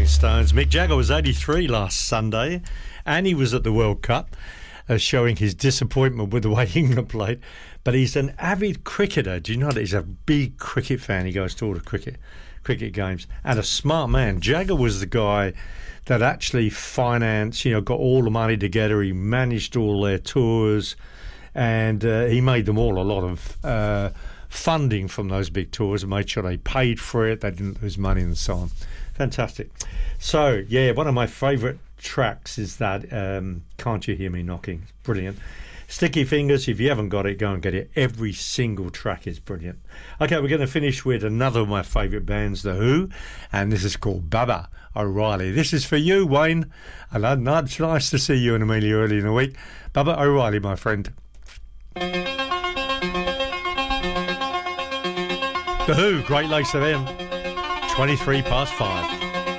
Stones. Mick Jagger was 83 last Sunday, and he was at the World Cup, showing his disappointment with the way England played. But he's an avid cricketer. Do you know that he's a big cricket fan? He goes to all the cricket games, and a smart man. Jagger was the guy that actually financed, got all the money together. He managed all their tours, and he made them all a lot of funding from those big tours and made sure they paid for it, they didn't lose money and so on. Fantastic. So, yeah, one of my favourite tracks is that Can't You Hear Me Knocking. It's brilliant. Sticky Fingers, if you haven't got it, go and get it. Every single track is brilliant. Okay, we're going to finish with another of my favourite bands, The Who, and this is called Baba O'Reilly. This is for you, Wayne. And it's nice to see you and Amelia early in the week. Baba O'Reilly, my friend. The Who, Great Lakes FM, 23 past 5.